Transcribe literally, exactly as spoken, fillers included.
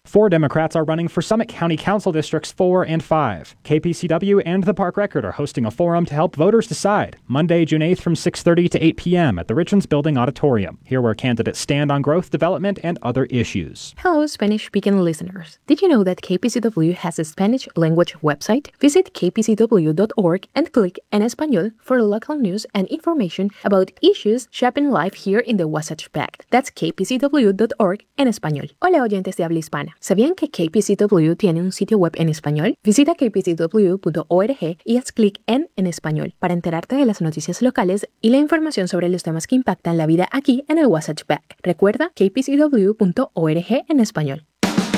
Four Democrats are running for Summit County Council Districts four and five. K P C W and the Park Record are hosting a forum to help voters decide, Monday, June eighth from six thirty to eight p.m. at the Richlands Building Auditorium. Here where candidates stand on growth, development, and other issues. Hello, Spanish-speaking listeners. Did you know that K P C W has a Spanish language website? Visit k p c w dot org and click En Español for local news and information about issues shaping life here in the Wasatch Pact. That's k p c w dot org en español. Hola, oyentes de habla hispana. ¿Sabían que K P C W tiene un sitio web en español? Visita k p c w punto org y haz clic en En Español para enterarte de las noticias locales y la información sobre los temas que impactan la vida aquí en el Wasatch Pact. Recuerda k p c w punto org en español.